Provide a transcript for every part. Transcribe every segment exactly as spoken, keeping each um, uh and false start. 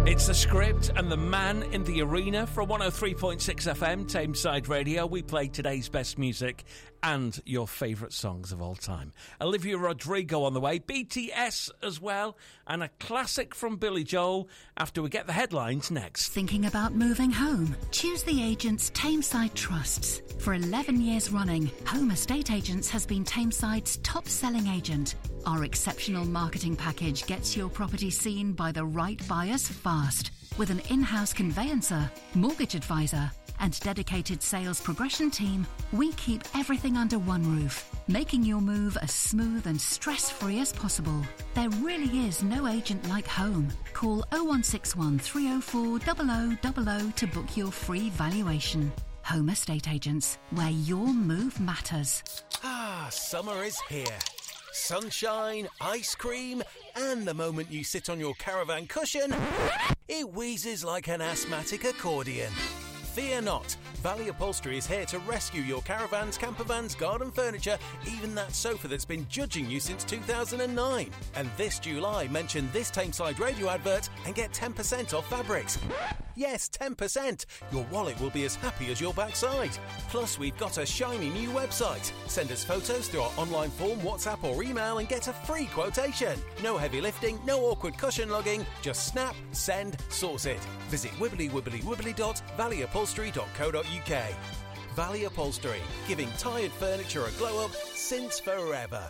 It's The Script and The Man in the Arena from one oh three point six F M, Tameside Radio. We play today's best music and your favourite songs of all time. Olivia Rodrigo on the way, B T S as well, and a classic from Billy Joel after we get the headlines next. Thinking about moving home? Choose the agents Tameside trusts. For eleven years running, Home Estate Agents has been Tameside's top-selling agent. Our exceptional marketing package gets your property seen by the right buyers fast. With an in-house conveyancer, mortgage advisor, and dedicated sales progression team, we keep everything under one roof, making your move as smooth and stress-free as possible. There really is no agent like home. Call oh one six one, three oh four, zero zero zero zero to book your free valuation. Home Estate Agents, where your move matters. Ah, summer is here. Sunshine, ice cream, and the moment you sit on your caravan cushion, it wheezes like an asthmatic accordion. Fear not, Valley Upholstery is here to rescue your caravans, campervans, garden furniture, even that sofa that's been judging you since two thousand nine. And this July, mention this Tameside Radio advert and get ten percent off fabrics. Yes, ten percent. Your wallet will be as happy as your backside. Plus, we've got a shiny new website. Send us photos through our online form, WhatsApp or email and get a free quotation. No heavy lifting, no awkward cushion lugging. Just snap, send, source it. Visit wibbly wibbly wibbly dot valley upholstery dot co dot uk. Valley Upholstery, giving tired furniture a glow up since forever.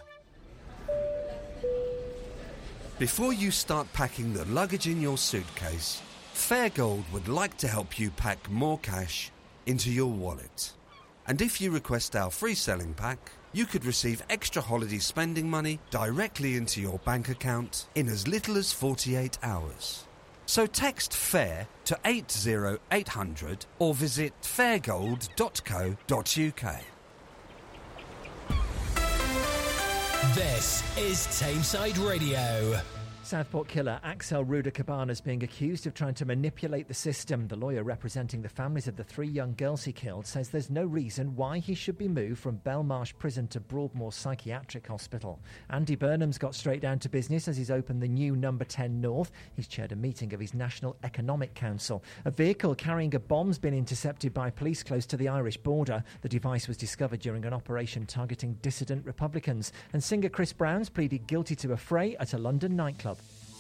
Before you start packing the luggage in your suitcase, Fairgold would like to help you pack more cash into your wallet. And if you request our free selling pack, you could receive extra holiday spending money directly into your bank account in as little as forty-eight hours. So text FAIR to eight oh eight hundred or visit fairgold dot co dot uk. This is Tameside Radio. Southport killer Axel Ruda-Cabana is being accused of trying to manipulate the system. The lawyer representing the families of the three young girls he killed says there's no reason why he should be moved from Belmarsh Prison to Broadmoor Psychiatric Hospital. Andy Burnham's got straight down to business as he's opened the new Number ten North. He's chaired a meeting of his National Economic Council. A vehicle carrying a bomb's been intercepted by police close to the Irish border. The device was discovered during an operation targeting dissident Republicans. And singer Chris Brown's pleaded guilty to a fray at a London nightclub.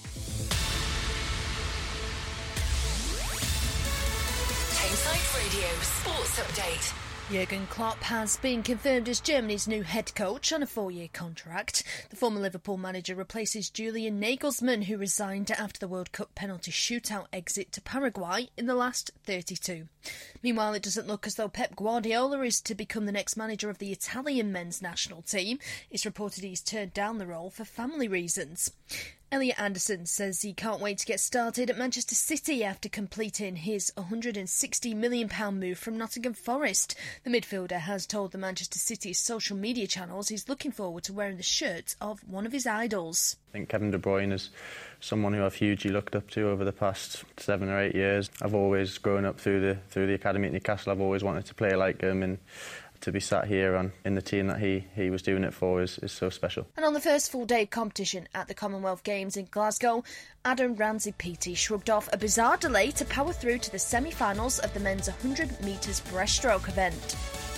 Tameside Radio Sports Update. Jurgen Klopp has been confirmed as Germany's new head coach on a four-year contract. The former Liverpool manager replaces Julian Nagelsmann, who resigned after the World Cup penalty shootout exit to Paraguay in the last thirty-two. Meanwhile, it doesn't look as though Pep Guardiola is to become the next manager of the Italian men's national team. It's reported he's turned down the role for family reasons. Elliot Anderson says he can't wait to get started at Manchester City after completing his one hundred sixty million pounds move from Nottingham Forest. The midfielder has told the Manchester City's social media channels he's looking forward to wearing the shirt of one of his idols. I think Kevin De Bruyne is someone who I've hugely looked up to over the past seven or eight years. I've always grown up through the through the academy at Newcastle. I've always wanted to play like him, and to be sat here on, in the team that he, he was doing it for is, is so special. And on the first full day of competition at the Commonwealth Games in Glasgow, Adam Ramsey-Peaty shrugged off a bizarre delay to power through to the semi-finals of the men's one hundred metres breaststroke event.